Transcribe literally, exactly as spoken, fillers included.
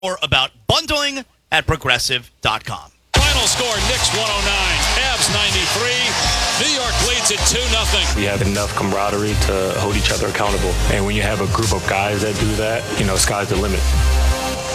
More about bundling at progressive dot com. Final score, Knicks one oh nine, Cavs ninety-three. New York leads it two nothing. We have enough camaraderie to hold each other accountable. And when you have a group of guys that do that, you know, sky's the limit.